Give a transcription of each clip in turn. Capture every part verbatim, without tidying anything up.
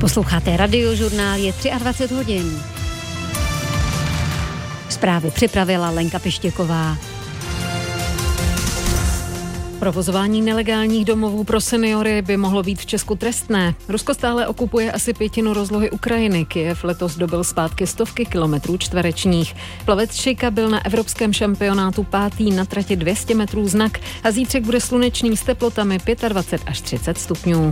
Posloucháte Radiožurnál, je dvacet tři hodin. Zprávy připravila Lenka Pištěková. Provozování nelegálních domovů pro seniory by mohlo být v Česku trestné. Rusko stále okupuje asi pětinu rozlohy Ukrajiny. Kyjev letos dobyl zpátky stovky kilometrů čtverečních. Plavec Šejka byl na evropském šampionátu pátý na trati dvě stě metrů znak a zítřek bude slunečný s teplotami dvacet pět až třicet stupňů.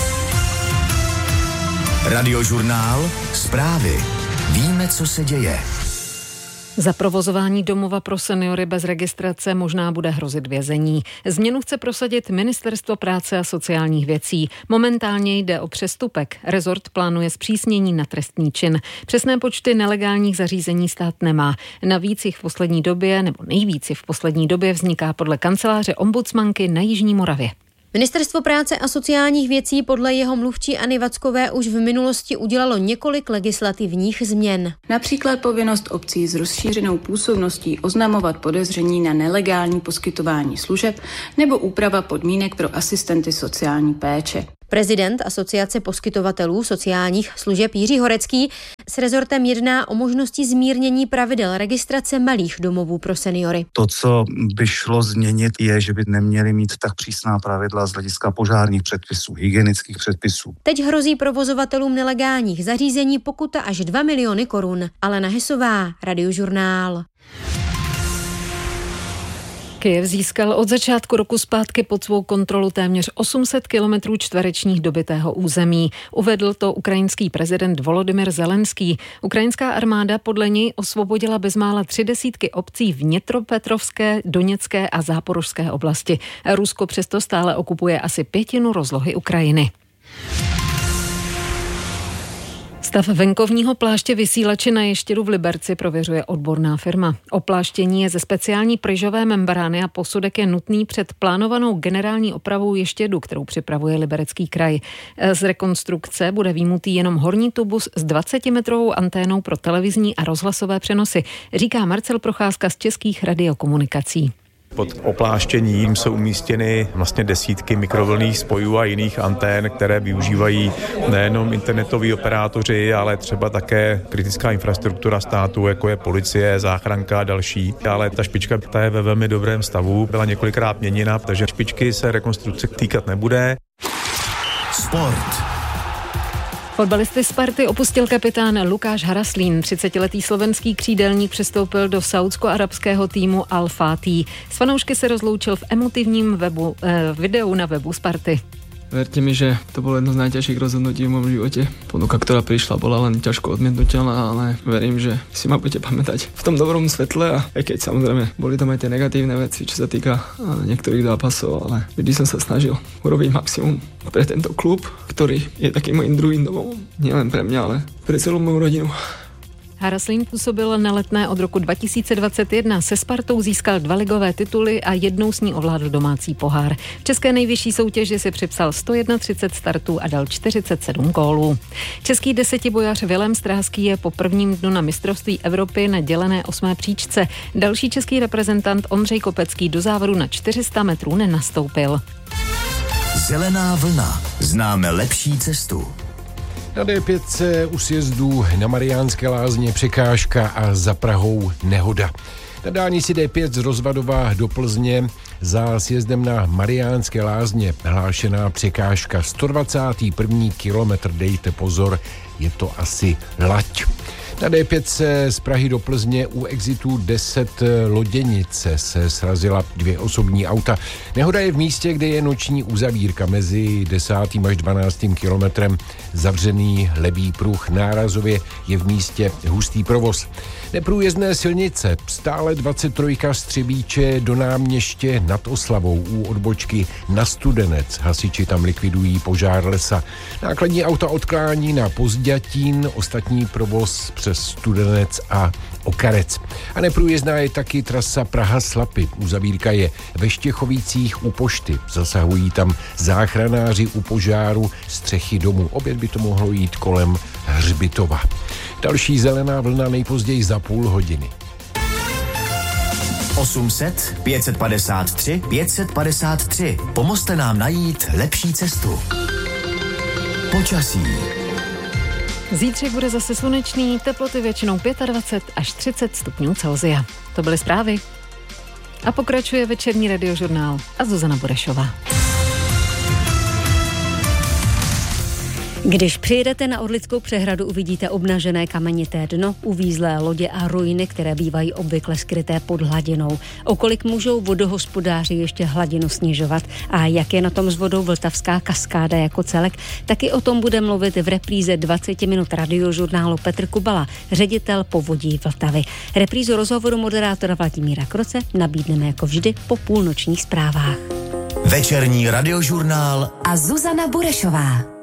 Radiožurnál, zprávy. Víme, co se děje. Za provozování domova pro seniory bez registrace možná bude hrozit vězení. Změnu chce prosadit Ministerstvo práce a sociálních věcí. Momentálně jde o přestupek. Rezort plánuje zpřísnění na trestný čin. Přesné počty nelegálních zařízení stát nemá. Navíc jich v poslední době, nebo nejvíc jich v poslední době vzniká podle kanceláře ombudsmanky na Jižní Moravě. Ministerstvo práce a sociálních věcí podle jeho mluvčí Anny Vackové už v minulosti udělalo několik legislativních změn. Například povinnost obcí s rozšířenou působností oznamovat podezření na nelegální poskytování služeb nebo úprava podmínek pro asistenty sociální péče. Prezident Asociace poskytovatelů sociálních služeb Jiří Horecký s rezortem jedná o možnosti zmírnění pravidel registrace malých domovů pro seniory. To, co by šlo změnit, je, že by neměli mít tak přísná pravidla z hlediska požárních předpisů, hygienických předpisů. Teď hrozí provozovatelům nelegálních zařízení pokuta až dva miliony korun. Alena Hesová, Radiožurnál. Kyjev získal od začátku roku zpátky pod svou kontrolu téměř osm set kilometrů čtverečních dobytého území. Uvedl to ukrajinský prezident Volodymyr Zelenský. Ukrajinská armáda podle něj osvobodila bezmála tři desítky obcí v Dněpropetrovské, Doněcké a Záporožské oblasti. Rusko přesto stále okupuje asi pětinu rozlohy Ukrajiny. Stav venkovního pláště vysílače na Ještědu v Liberci prověřuje odborná firma. Opláštění je ze speciální pryžové membrány a posudek je nutný před plánovanou generální opravou Ještědu, kterou připravuje Liberecký kraj. Z rekonstrukce bude výjimutý jenom horní tubus s dvacetimetrovou anténou pro televizní a rozhlasové přenosy, říká Marcel Procházka z Českých radiokomunikací. Pod opláštěním jsou umístěny vlastně desítky mikrovlnných spojů a jiných antén, které využívají nejenom internetoví operátoři, ale třeba také kritická infrastruktura státu, jako je policie, záchranka a další. Ale ta špička ta je ve velmi dobrém stavu, byla několikrát měněna, takže špičky se rekonstrukce týkat nebude. Sport. Fotbalisty Sparty opustil kapitán Lukáš Haraslín. třicetiletý slovenský křídelník přestoupil do saúdsko-arabského týmu Al Fatih. S fanoušky se rozloučil v emotivním webu, eh, videu na webu Sparty. Verte mi, že to bolo jedno z najťažších rozhodnutí v mojom živote. Ponuka, ktorá prišla, bola len ťažko odmietnutelná, ale verím, že si ma budete pamätať v tom dobrom svetle a aj keď samozrejme boli tam aj tie negatívne veci, čo sa týka niektorých zápasov, ale vždy som sa snažil urobiť maximum pre tento klub, ktorý je takým mojím druhým domovom. Nielen pre mňa, ale pre celú moju rodinu. Haraslín působil na Letné od roku dva tisíce dvacet jedna. Se Spartou získal dva ligové tituly a jednou s ní ovládl domácí pohár. V české nejvyšší soutěži si připsal sto třicet jedna startů a dal čtyřicet sedm gólů. Český desetibojař Vilém Stráský je po prvním dnu na mistrovství Evropy na dělené osmé příčce. Další český reprezentant Ondřej Kopecký do závodu na čtyři sta metrů nenastoupil. Zelená vlna. Známe lepší cestu. Na dé pět u sjezdu na Mariánské Lázně překážka a za Prahou nehoda. Na dálnici dé pět z Rozvadova do Plzně za sjezdem na Mariánské Lázně hlášená překážka. sto dvacátý první kilometr, dejte pozor, je to asi Lať. Na dé pět z Prahy do Plzně u exitu deset Loděnice se srazila dvě osobní auta. Nehoda je v místě, kde je noční uzavírka mezi desátým až dvanáctým kilometrem. Zavřený levý pruh, nárazově je v místě hustý provoz. Neprůjezdné silnice, stále dvacet tři Střebíče do Náměště nad Oslavou u odbočky na Studenec. Hasiči tam likvidují požár lesa. Nákladní auta odklání na Pozdětín, ostatní provoz přes Studenec a Okarec. A neprůjezdná je taky trasa Praha-Slapy. Uzavírka je ve Štěchovicích u pošty. Zasahují tam záchranáři u požáru střechy domu. Opět by to mohlo jít kolem Hřbitova. Další zelená vlna nejpozději za půl hodiny. osm set, pět set padesát tři, pět set padesát tři. Pomozte nám najít lepší cestu. Počasí. Zítřek bude zase slunečný, teploty většinou dvacet pět až třicet stupňů Celsia. To byly zprávy. A pokračuje večerní radiožurnál a Zuzana Burešová. Když přijedete na Orlickou přehradu, uvidíte obnažené kamenité dno, uvízlé lodě a ruiny, které bývají obvykle skryté pod hladinou. O kolik můžou vodohospodáři ještě hladinu snižovat a jak je na tom s vodou Vltavská kaskáda jako celek, taky o tom bude mluvit v repríze dvacet minut radiožurnálu Petr Kubala, ředitel Povodí Vltavy. Reprízu rozhovoru moderátora Vladimíra Kroce nabídneme jako vždy po půlnočních zprávách. Večerní radiožurnál a Zuzana Burešová.